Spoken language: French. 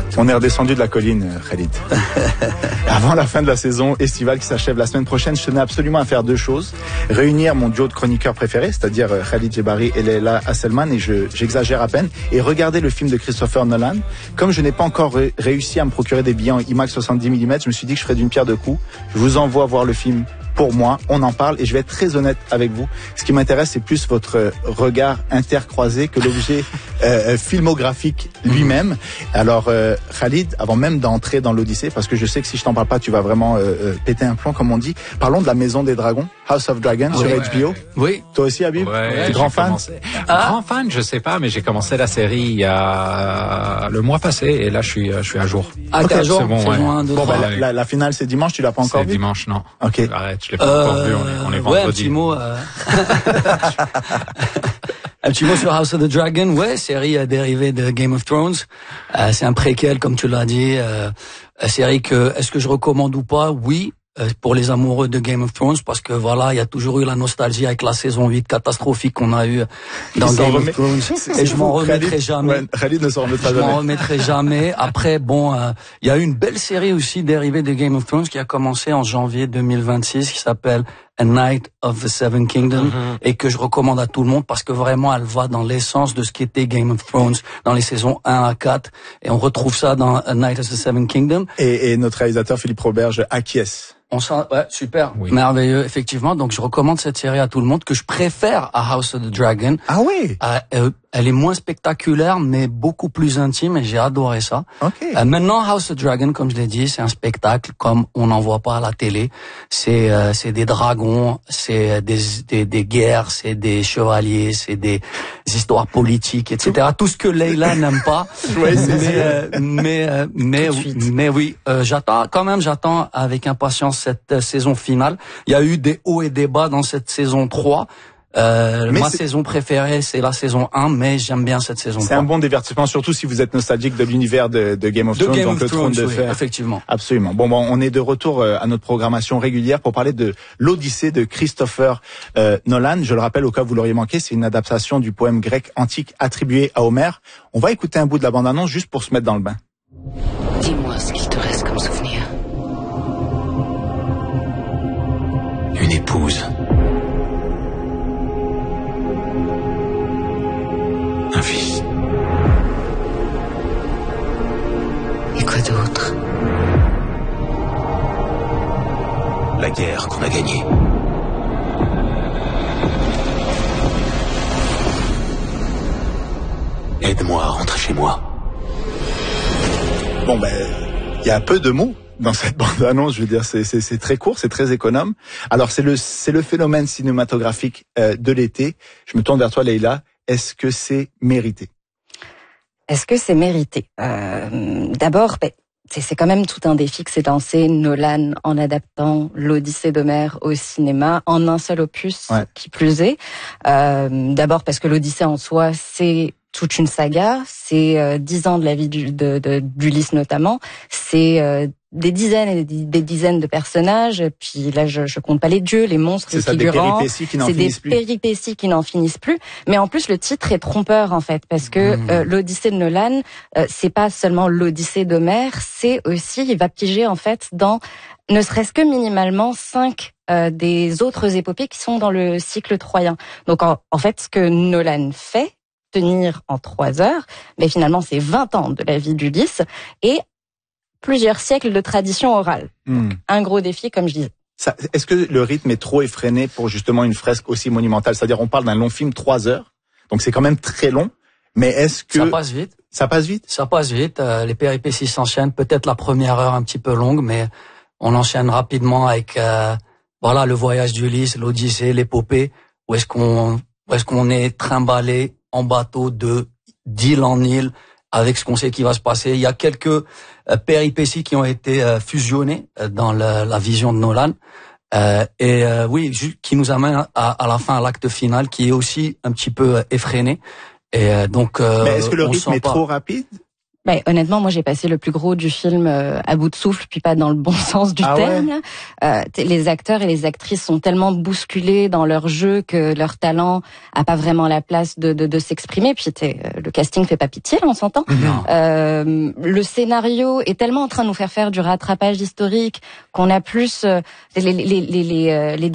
On est redescendu de la colline, Khalid. Avant la fin de la saison estivale qui s'achève la semaine prochaine, je tenais absolument à faire deux choses. Réunir mon duo de chroniqueurs préférés, c'est-à-dire Khalid Djebari et Leila Hasselman, et j'exagère à peine, et regarder le film de Christopher Nolan. Comme je n'ai pas encore réussi à me procurer des billets en IMAX 70 mm, je me suis dit que je ferais d'une pierre deux coups. Je vous envoie voir le film pour moi, on en parle, et je vais être très honnête avec vous. Ce qui m'intéresse, c'est plus votre regard intercroisé que l'objet filmographique lui-même. Alors, Khalid, avant même d'entrer dans l'Odyssée, parce que je sais que si je t'en parle pas, tu vas vraiment péter un plomb, comme on dit. Parlons de la Maison des Dragons, House of Dragons, sur HBO. Oui. Toi aussi, Habib? Ouais, grand fan? Grand fan, je sais pas, mais j'ai commencé la série il y a le mois passé, et là, je suis à jour. Ah, t'es à jour? C'est bon, ouais. Saison 1, 2, Bon, 3. la finale, c'est dimanche, tu l'as pas encore C'est vu? dimanche, non. Ok. Arrête, je l'ai pas encore vu, on est vendredi. Ouais, un petit mot. Un petit mot sur House of the Dragon, ouais, série dérivée de Game of Thrones. C'est un préquel, comme tu l'as dit. Série que, est-ce que je recommande ou pas? Oui, pour les amoureux de Game of Thrones, parce que voilà, il y a toujours eu la nostalgie avec la saison 8 catastrophique qu'on a eu dans Game of Thrones. Et je m'en remettrai jamais. Khalid ne s'en remettra jamais. Je m'en remettrai jamais. Après, bon, il y a eu une belle série aussi dérivée de Game of Thrones qui a commencé en janvier 2026, qui s'appelle A Night of the Seven Kingdoms, et que je recommande à tout le monde parce que vraiment elle va dans l'essence de ce qu'était Game of Thrones dans les saisons 1 à 4, et on retrouve ça dans A Night of the Seven Kingdoms. Et notre réalisateur Philippe Roberge acquiesce. Ouais, super, oui. Merveilleux, effectivement. Donc je recommande cette série à tout le monde, que je préfère à House of the Dragon. Ah oui. Elle est moins spectaculaire, mais beaucoup plus intime, et j'ai adoré ça. Okay. Maintenant, House of Dragon, comme je l'ai dit, c'est un spectacle comme on n'en voit pas à la télé. C'est des dragons, c'est des guerres, c'est des chevaliers, c'est des histoires politiques, etc. Tout ce que Leila n'aime pas. Mais oui, j'attends avec impatience cette saison finale. Il y a eu des hauts et des bas dans cette saison 3. Ma saison préférée, c'est la saison 1, mais j'aime bien cette saison 3. C'est un bon divertissement, surtout si vous êtes nostalgique de l'univers de Game of Thrones, donc le Trône de Fer. Effectivement. Absolument. Bon, on est de retour à notre programmation régulière pour parler de l'Odyssée de Christopher Nolan. Je le rappelle au cas où vous l'auriez manqué, c'est une adaptation du poème grec antique attribué à Homère. On va écouter un bout de la bande-annonce juste pour se mettre dans le bain. Dis-moi ce qu'il te reste comme souvenir. Une épouse. Un fils. Et quoi d'autre? La guerre qu'on a gagnée. Aide-moi à rentrer chez moi. Bon, il y a peu de mots dans cette bande-annonce, je veux dire, c'est très court, c'est très économe. Alors, c'est le phénomène cinématographique de l'été. Je me tourne vers toi, Leila. Est-ce que c'est mérité? Est-ce que c'est mérité? D'abord, c'est quand même tout un défi que s'est lancé Nolan en adaptant l'Odyssée d'Homère au cinéma en un seul opus, ouais. Qui plus est. D'abord parce que l'Odyssée en soi, c'est toute une saga, c'est 10 ans de la vie d'Ulysse notamment, c'est des dizaines et des dizaines de personnages, puis là je compte pas les dieux, les monstres, les figurants, c'est des péripéties qui n'en finissent plus, mais en plus le titre est trompeur en fait, parce que l'Odyssée de Nolan, c'est pas seulement l'Odyssée d'Homère, c'est aussi, il va piger en fait dans ne serait-ce que minimalement 5 des autres épopées qui sont dans le cycle troyen. Donc en fait ce que Nolan fait, tenir en 3 heures, mais finalement c'est 20 ans de la vie d'Ulysse et plusieurs siècles de tradition orale. Donc, un gros défi, comme je disais. Est-ce que le rythme est trop effréné pour justement une fresque aussi monumentale? C'est-à-dire, on parle d'un long film 3 heures, donc c'est quand même très long, mais est-ce que... Ça passe vite. Ça passe vite? Ça passe vite, les péripéties s'enchaînent, peut-être la première heure un petit peu longue, mais on enchaîne rapidement avec voilà le voyage d'Ulysse, l'Odyssée, l'épopée, où est-ce qu'on est trimballé en bateau d'île en île, avec ce qu'on sait qui va se passer. Il y a quelques péripéties qui ont été fusionnées dans la vision de Nolan. Oui, qui nous amène à la fin, à l'acte final, qui est aussi un petit peu effréné. Et donc, mais est-ce que le rythme est trop rapide? Mais honnêtement, moi j'ai passé le plus gros du film à bout de souffle, puis pas dans le bon sens du terme. Ouais. Les acteurs et les actrices sont tellement bousculés dans leur jeu que leur talent a pas vraiment la place de s'exprimer. Puis le casting fait pas pitié, là, on s'entend. Le scénario est tellement en train de nous faire du rattrapage historique qu'on a plus les